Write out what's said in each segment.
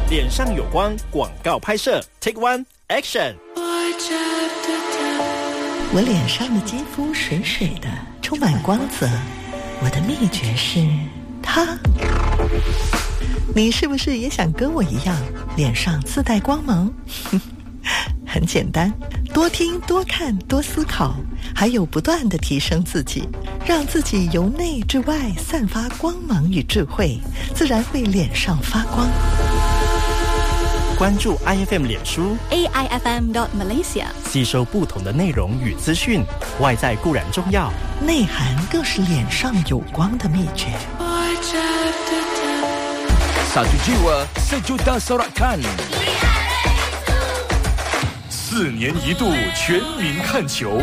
脸上有光广告拍摄 Take One Action。 我脸上的肌肤水水的，充满光泽。我的秘诀是它。你是不是也想跟我一样，脸上自带光芒？很简单，多听多看多思考，还有不断地提升自己，让自己由内至外散发光芒与智慧，自然会脸上发光。 关注 IFM 脸书 AIFM.Malaysia， 吸收不同的内容与资讯，外在固然重要， 内涵更是脸上有光的秘诀。 Satu jiwa sejuta sorakan， 4年一度全民看球。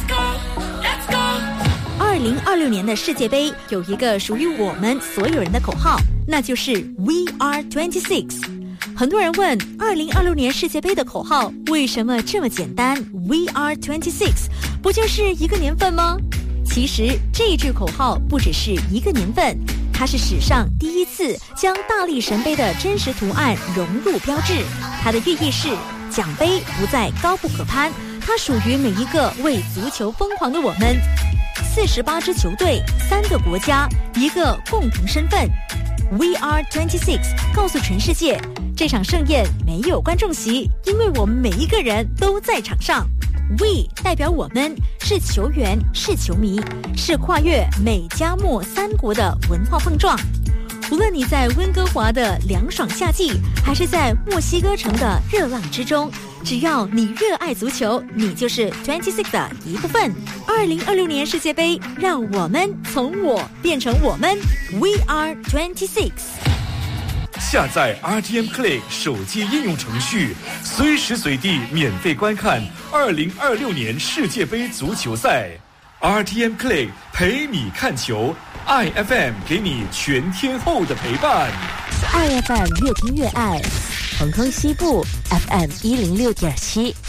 2026年的世界杯有一个属于我们所有人的口号，那就是 We are 26。很多人问2026年世界杯的口号为什么这么简单 We are 26， 不就是一个年份吗？其实这句口号不只是一个年份，它是史上第一次将大力神杯的真实图案融入标志。它的寓意是奖杯不再高不可攀，它属于每一个为足球疯狂的我们。48支球队，3个国家，一个共同身份。We are 26告诉全世界，这场盛宴没有观众席，因为我们每一个人都在场上。We 代表我们，是球员，是球迷，是跨越美加墨3国的文化碰撞。无论你在温哥华的凉爽夏季，还是在墨西哥城的热浪之中，只要你热爱足球，你就是26的一部分。2026年世界杯，让我们从我变成我们。We are 26。 下载 RTM Click 手机应用程序，随时随地免费观看2026年世界杯足球赛。RTM Click 陪你看球，IFM 给你全天候的陪伴。 IFM 越听越爱，恒康西部 FM106.7。